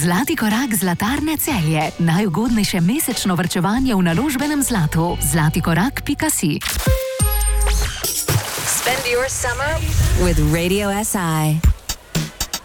Zlati korak Zlatarne Celje. Najugodnejše mesečno varčevanje v naložbenem zlatu. zlatikorak.si. Spend your summer with Radio SI.